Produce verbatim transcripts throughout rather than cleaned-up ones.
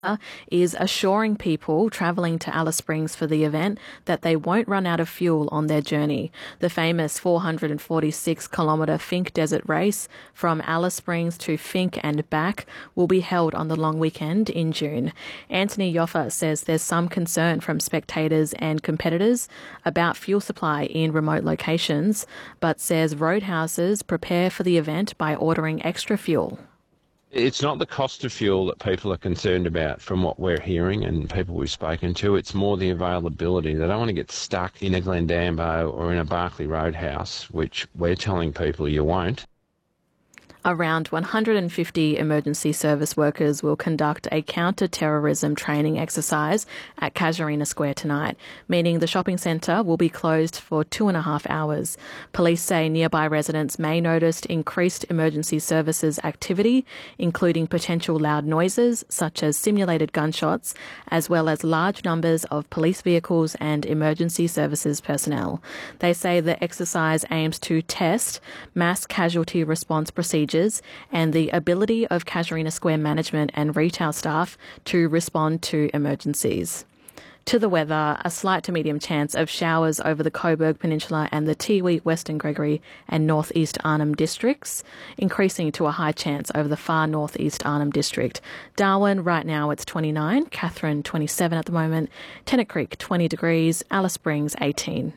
is assuring people travelling to Alice Springs for the event that they won't run out of fuel on their journey. The famous four hundred forty-six kilometre Finke Desert Race from Alice Springs to Finke and back will be held on the long weekend in June. Anthony Yoffa says there's some concern from spectators and competitors about fuel supply in remote locations, but says roadhouses prepare for the event by ordering extra fuel. It's not the cost of fuel that people are concerned about from what we're hearing and people we've spoken to. It's more the availability. They don't want to get stuck in a Glendambo or in a Barkly Roadhouse, which we're telling people you won't. Around one hundred fifty emergency service workers will conduct a counter-terrorism training exercise at Casuarina Square tonight, meaning the shopping centre will be closed for two and a half hours. Police say nearby residents may notice increased emergency services activity, including potential loud noises such as simulated gunshots, as well as large numbers of police vehicles and emergency services personnel. They say the exercise aims to test mass casualty response procedures and the ability of Casuarina Square management and retail staff to respond to emergencies. To the weather, a slight to medium chance of showers over the Coburg Peninsula and the Tiwi, Western Gregory and North East Arnhem districts, increasing to a high chance over the far North East Arnhem district. Darwin, right now it's twenty-nine, Katherine twenty-seven at the moment, Tennant Creek twenty degrees, Alice Springs eighteen.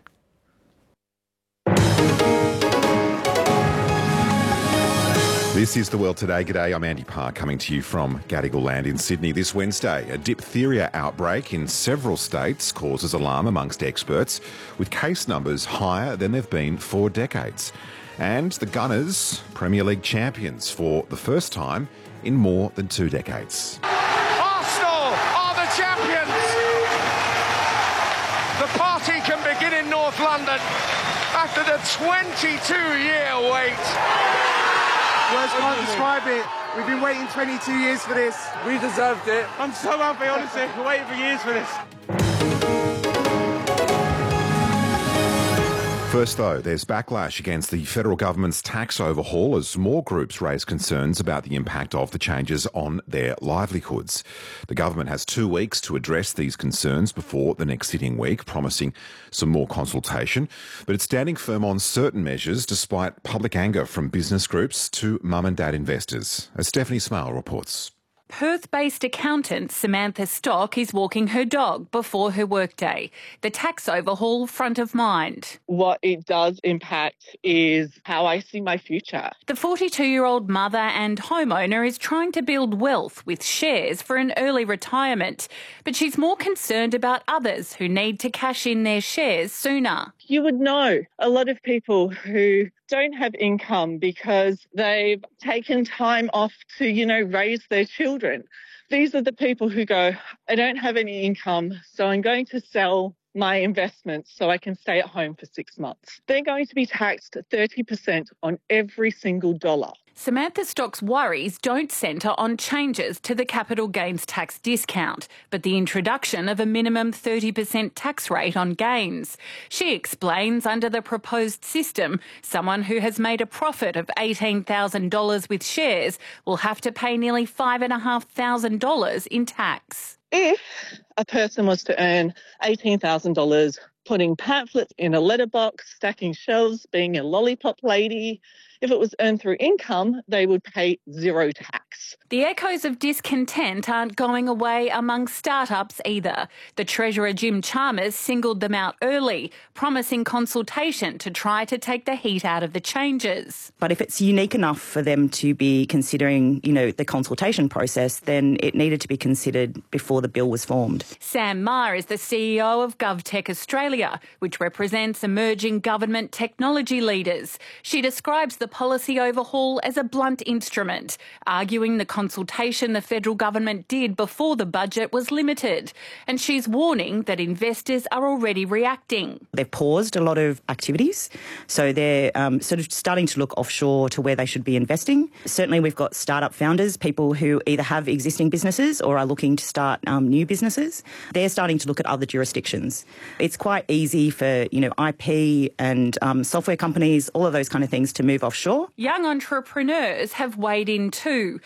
This is The World Today. G'day, I'm Andy Park coming to you from Gadigal Land in Sydney. This Wednesday, a diphtheria outbreak in several states causes alarm amongst experts, with case numbers higher than they've been for decades. And the Gunners, Premier League champions for the first time in more than two decades. Arsenal are the champions! The party can begin in North London after the twenty-two-year wait. Words can't describe it. We've been waiting twenty-two years for this. We deserved it. I'm so happy, honestly. We're waiting for years for this. First, though, there's backlash against the federal government's tax overhaul as more groups raise concerns about the impact of the changes on their livelihoods. The government has two weeks to address these concerns before the next sitting week, promising some more consultation. But it's standing firm on certain measures despite public anger from business groups to mum and dad investors, as Stephanie Smale reports. Perth-based accountant Samantha Stock is walking her dog before her workday. The tax overhaul front of mind. What it does impact is how I see my future. The forty-two-year-old mother and homeowner is trying to build wealth with shares for an early retirement, but she's more concerned about others who need to cash in their shares sooner. You would know a lot of people who don't have income because they've taken time off to, you know, raise their children. These are the people who go, I don't have any income, so I'm going to sell my investments so I can stay at home for six months. They're going to be taxed thirty percent on every single dollar. Samantha Stock's worries don't centre on changes to the capital gains tax discount, but the introduction of a minimum thirty percent tax rate on gains. She explains under the proposed system, someone who has made a profit of eighteen thousand dollars with shares will have to pay nearly five thousand five hundred dollars in tax. If a person was to earn eighteen thousand dollars putting pamphlets in a letterbox, stacking shelves, being a lollipop lady, if it was earned through income, they would pay zero tax. The echoes of discontent aren't going away among startups either. The Treasurer Jim Chalmers singled them out early, promising consultation to try to take the heat out of the changes. But if it's unique enough for them to be considering, you know, the consultation process, then it needed to be considered before the bill was formed. Sam Marr is the C E O of GovTech Australia, which represents emerging government technology leaders. She describes the policy overhaul as a blunt instrument, arguing the consultation the federal government did before the budget was limited. And she's warning that investors are already reacting. They've paused a lot of activities, so they're um, sort of starting to look offshore to where they should be investing. Certainly we've got startup founders, people who either have existing businesses or are looking to start um, new businesses. They're starting to look at other jurisdictions. It's quite easy for, you know, I P and um, software companies, all of those kind of things to move offshore. Young entrepreneurs have weighed in too.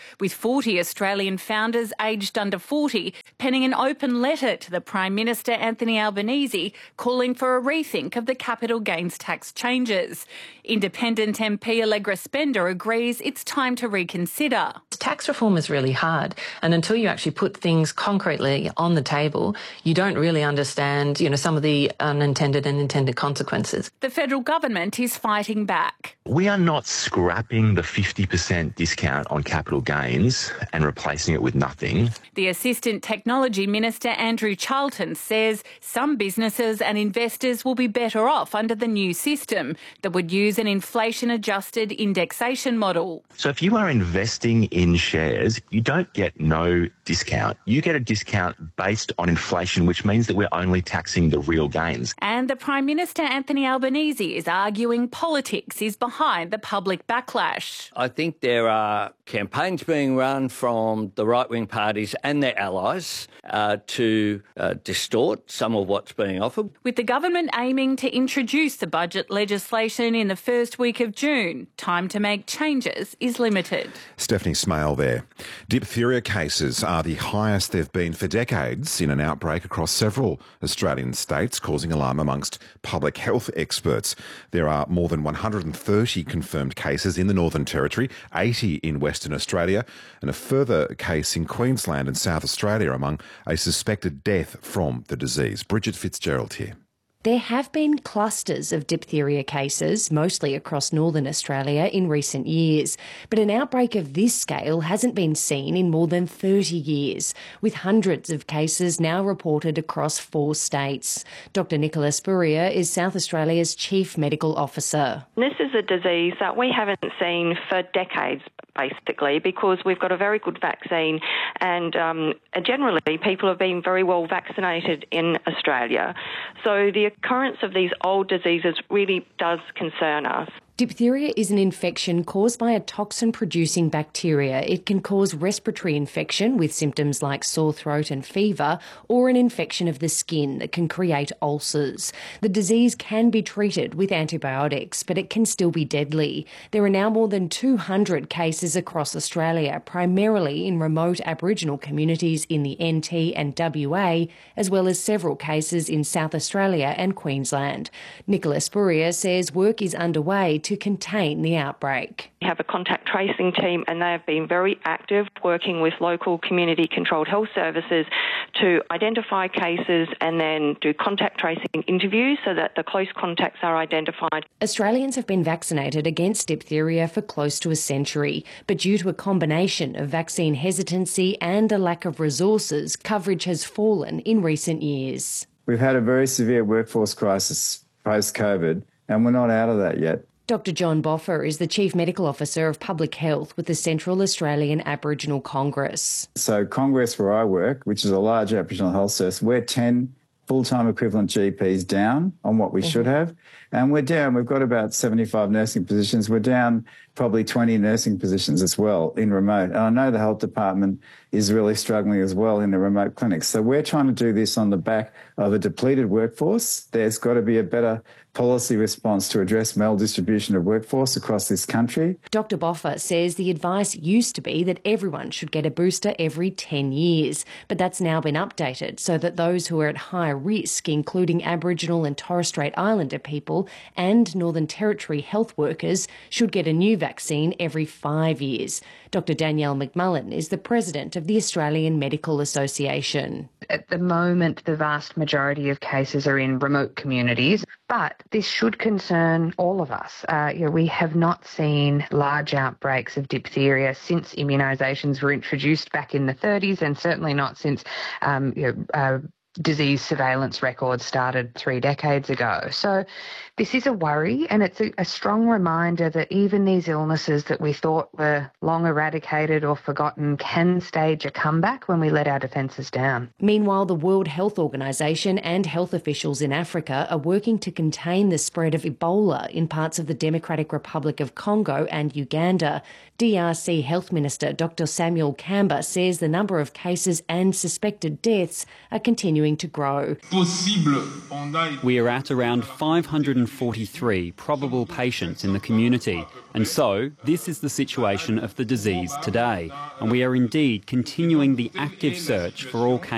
with forty Australian founders aged under forty penning an open letter to the Prime Minister Anthony Albanese calling for a rethink of the capital gains tax changes. Independent M P Allegra Spender agrees it's time to reconsider. Tax reform is really hard, and until you actually put things concretely on the table, you don't really understand, you know, some of the unintended and intended consequences. The federal government is fighting back. We are not scrapping the fifty percent discount on capital gains and replacing it with nothing. The Assistant Technology Minister Andrew Charlton says some businesses and investors will be better off under the new system that would use an inflation-adjusted indexation model. So if you are investing in shares, you don't get no discount. You get a discount based on inflation, which means that we're only taxing the real gains. And the Prime Minister Anthony Albanese is arguing politics is behind the public backlash. I think there are campaigns being run from the right-wing parties and their allies uh, to uh, distort some of what's being offered. With the government aiming to introduce the budget legislation in the first week of June, time to make changes is limited. Stephanie Smale there. Diphtheria cases are the highest they've been for decades in an outbreak across several Australian states, causing alarm amongst public health experts. There are more than one hundred thirty confirmed cases in the Northern Territory, eighty in Western Australia, and a further case in Queensland and South Australia among a suspected death from the disease. Bridget Fitzgerald here. There have been clusters of diphtheria cases, mostly across northern Australia, in recent years, but an outbreak of this scale hasn't been seen in more than thirty years, with hundreds of cases now reported across four states. Doctor Nicola Spurrier is South Australia's Chief Medical Officer. This is a disease that we haven't seen for decades, basically, because we've got a very good vaccine and um, generally people have been very well vaccinated in Australia. So the occurrence of these old diseases really does concern us. Diphtheria is an infection caused by a toxin-producing bacteria. It can cause respiratory infection with symptoms like sore throat and fever, or an infection of the skin that can create ulcers. The disease can be treated with antibiotics, but it can still be deadly. There are now more than two hundred cases across Australia, primarily in remote Aboriginal communities in the N T and W A, as well as several cases in South Australia and Queensland. Nicola Spurrier says work is underway to to contain the outbreak. We have a contact tracing team and they have been very active working with local community controlled health services to identify cases and then do contact tracing interviews so that the close contacts are identified. Australians have been vaccinated against diphtheria for close to a century, but due to a combination of vaccine hesitancy and a lack of resources, coverage has fallen in recent years. We've had a very severe workforce crisis post-COVID and we're not out of that yet. Doctor John Boffer is the Chief Medical Officer of Public Health with the Central Australian Aboriginal Congress. So Congress, where I work, which is a large Aboriginal health service, we're ten full-time equivalent G Ps down on what we mm-hmm. should have. And we're down, we've got about seventy-five nursing positions. We're down probably twenty nursing positions as well in remote. And I know the health department is really struggling as well in the remote clinics. So we're trying to do this on the back of a depleted workforce. There's got to be a better policy response to address maldistribution of workforce across this country. Doctor Boffer says the advice used to be that everyone should get a booster every ten years, but that's now been updated so that those who are at high risk, including Aboriginal and Torres Strait Islander people and Northern Territory health workers, should get a new vaccine every five years. Doctor Danielle McMullen is the president of the Australian Medical Association. At the moment, the vast majority of cases are in remote communities, but this should concern all of us. Uh, you know, we have not seen large outbreaks of diphtheria since immunisations were introduced back in the thirties, and certainly not since um, you know, uh, disease surveillance records started three decades ago. So this is a worry, and it's a, a strong reminder that even these illnesses that we thought were long eradicated or forgotten can stage a comeback when we let our defences down. Meanwhile, the World Health Organization and health officials in Africa are working to contain the spread of Ebola in parts of the Democratic Republic of Congo and Uganda. D R C Health Minister Doctor Samuel Kamba says the number of cases and suspected deaths are continuing continuing to grow. We are at around five hundred forty-three probable patients in the community, and so this is the situation of the disease today, and we are indeed continuing the active search for all cases